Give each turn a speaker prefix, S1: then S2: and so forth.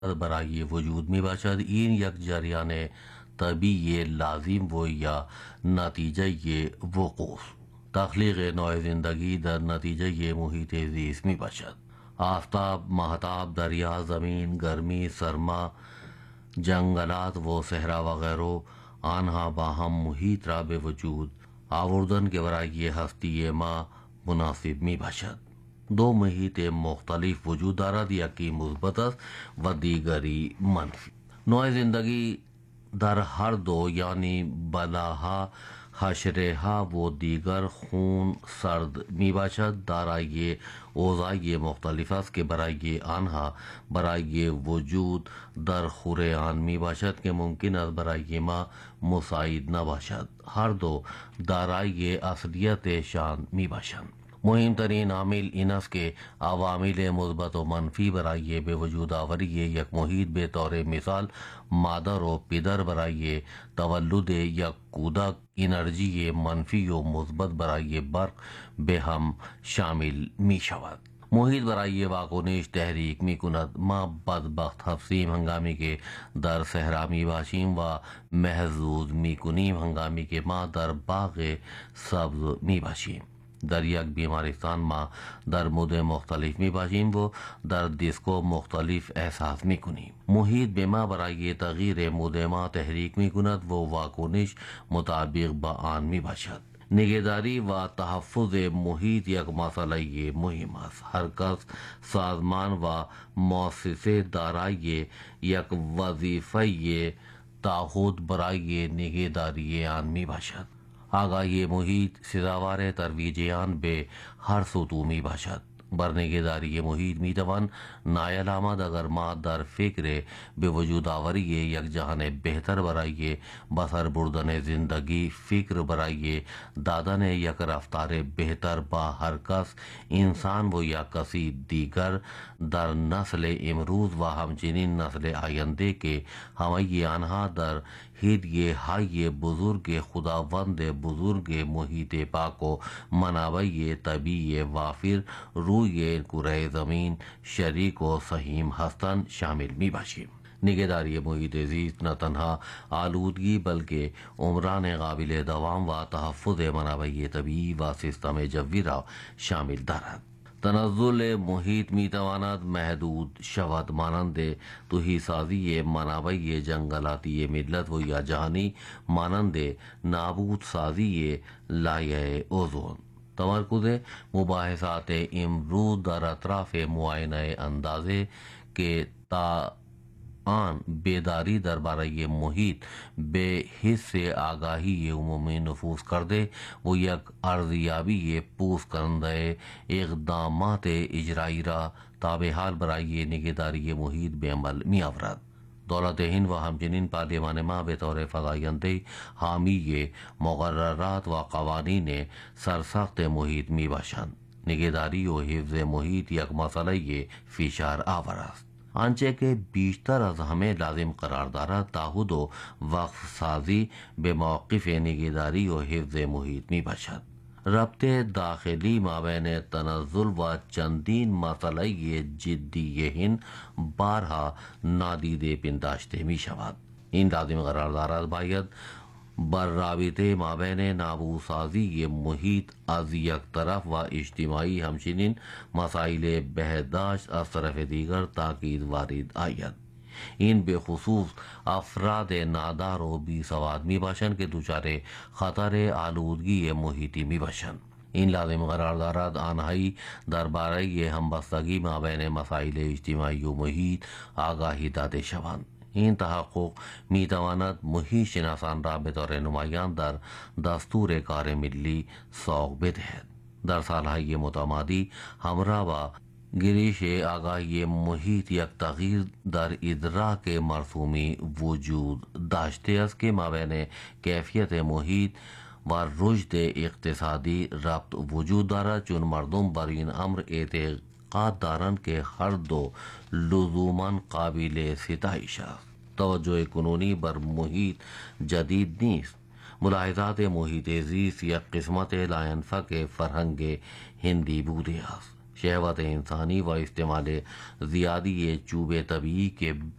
S1: برای وجود می باشد. این یک جریان طبیعی لازم و یا نتیجه وقوع تخلیق نوع زندگی در نتیجه محیط زیست می باشد. آفتاب، ماهتاب، دریا، زمین، گرمی، سرما، جنگلات و صحرا وغیرہ آنها با هم محیط را به وجود آوردن که برای هستی ما مناسب می باشد. دو محیط مختلف وجود دارد، یکی مثبت است و دیگری منفی. نوع زندگی در هر دو یعنی بلاها، حشره‌ها و دیگر خون سرد می باشد دارای اوضاع مختلف است که برای آنها برای وجود در خور آن می باشد که ممکن است برای ما مساعد نباشد. هر دو دارای اصلیت شان می باشند. مهمترین عامل این است که عوامل مثبت و منفی برای به وجود آوری یک محیط به طور مثال مادر و پدر برای تولد یک کودک انرژی منفی و مثبت برای برق به هم شامل می شود. محیط برای واکنش تحریک می کند. ما بدبخت هستیم هنگامی که در صحرا می باشیم و محظوظ می کنیم هنگامی که ما در باغ سبز می باشیم. در یک بیمارستان ما در مود مختلف می باشیم و در دیسکو مختلف احساس می کنیم. محیط به ما برای تغییر مود ما تحریک می کند و واکنش مطابق با آن می باشد. نگهداری و تحفظ محیط یک مسئله مهم است. هر کس، سازمان و مؤسسه دارای یک وظیفه تعهد برای نگهداری آن می باشد. آگاهی محیط سزاوار ترویج آن به هر سطوح می باشد. بر نگهداری محیط می توان نایل آمد اگر ما در فکر به وجود آوری یک جهان بهتر برای بسر بردن زندگی، فکر برای دادن یک رفتار بهتر با هر کس، انسان و یا کسی دیگر در نسل امروز و همچنین نسل آینده که همه آنها در هدیه های بزرگ خداوند بزرگ محیط پاک و منابع طبیعی وافر روی کره زمین شریک و سهیم هستند شامل می باشیم. نگهداری محیط زیست نه تنها آلودگی بلکه عمران قابل دوام و تحفظ منابع طبیعی و سیستم جوی را شامل دارد. تنزل محیط می تواند محدود شود مانند تهی سازی منابع جنگلاتی ملت و یا جهانی مانند نابود سازی لایه اوزون. تمرکز مباحثات امروز در اطراف معاینه اندازه که تا آن بیداری درباره محیط به حس آگاهی عمومی نفوذ کرده و یک ارزیابی پوست کننده اقدامات اجرایی را تابحال برای نگهداری محیط به عمل می آورد. دولت هند و همچنین پارلیمان ما به طور فزاینده حامی مقررات و قوانین سرسخت محیط می باشند. نگهداری و حفظ محیط یک مسئله فشار آور است. آنچه که بیشتر از همه لازم قرار دارد تعهد و وقف سازی به موقف نگهداری و حفظ محیط می باشد. ربط داخلی مابین تنزل و چندین مسئله جدی هند بارها نادیده پنداشته می شود. این لازم قرار دارد باید بر رابطه مابین نابودسازی محیط از یک طرف و اجتماعی همچنین مسائل بهداشت از طرف دیگر تاکید وارد آید. این به خصوص افراد نادار و بی سواد می باشند که دچار خطر آلودگی محیطی می باشند. این لازم قرار دارد آنهایی درباره همبستگی مابین مسائل اجتماعی و محیط آگاهی داده شوند. این تحقق می تواند محیط شناسان را به طور نمایان در دستور کار ملی سوق بدهد. در سالهای متمادی همراه با گریش آگاهی محیط یک تغییر در ادراک مرسومی وجود داشته است که مابین کیفیت محیط و رشد اقتصادی ربط وجود دارد، چون مردم بر این امر اعتقاد دارند که هر دو لزوما قابل ستایش است. توجه کنونی بر محیط جدید نیست. ملاحظات محیط زیست یک قسمت لاینفک فرهنگ هندی بوده است. شہوت انسانی و استعمال زیادی چوب طبیعی کے